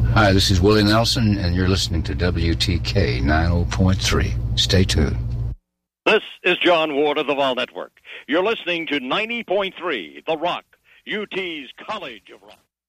Hi, this is Willie Nelson, and you're listening to WTK 90.3. Stay tuned. This is John Ward of the Vol Network. You're listening to 90.3, The Rock, UT's College of Rock.